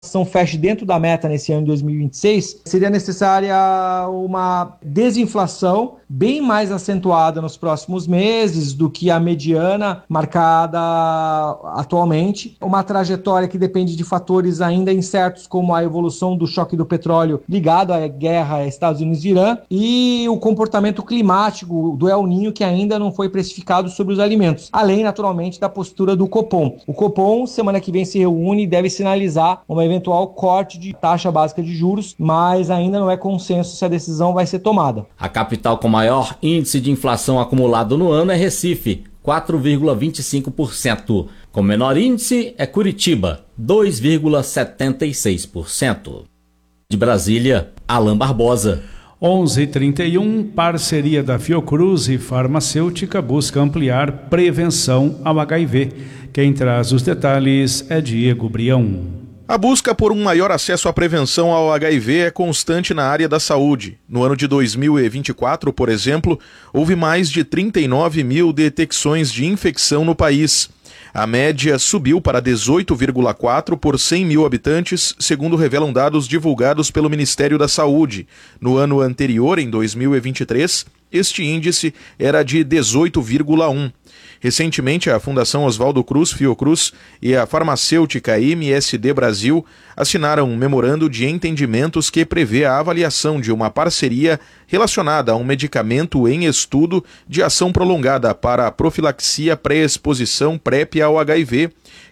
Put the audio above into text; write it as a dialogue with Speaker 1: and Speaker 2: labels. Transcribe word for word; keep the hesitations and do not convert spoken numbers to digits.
Speaker 1: feche dentro da meta nesse ano de dois mil e vinte e seis, seria necessária uma desinflação bem mais acentuada nos próximos meses do que a mediana marcada atualmente. Uma trajetória que depende de fatores ainda incertos, como a evolução do choque do petróleo ligado à guerra Estados Unidos e Irã e o comportamento climático do El Niño, que ainda não foi precificado sobre os alimentos, além, naturalmente, da postura do Copom. O Copom, semana que vem, se reúne e deve sinalizar uma eventual corte de taxa básica de juros, mas ainda não é consenso se a decisão vai ser tomada.
Speaker 2: A capital com maior índice de inflação acumulado no ano é Recife, quatro vírgula vinte e cinco por cento. Com menor índice é Curitiba, dois vírgula setenta e seis por cento. De Brasília, Alain Barbosa.
Speaker 3: onze e trinta e um, parceria da Fiocruz e farmacêutica busca ampliar prevenção ao H I V. Quem traz os detalhes é Diego Brião.
Speaker 4: A busca por um maior acesso à prevenção ao H I V é constante na área da saúde. No ano de dois mil e vinte e quatro, por exemplo, houve mais de trinta e nove mil detecções de infecção no país. A média subiu para dezoito vírgula quatro por cem mil habitantes, segundo revelam dados divulgados pelo Ministério da Saúde. No ano anterior, em dois mil e vinte e três, este índice era de dezoito vírgula um. Recentemente, a Fundação Oswaldo Cruz Fiocruz e a farmacêutica M S D Brasil assinaram um memorando de entendimentos que prevê a avaliação de uma parceria relacionada a um medicamento em estudo de ação prolongada para a profilaxia pré-exposição PrEP ao H I V,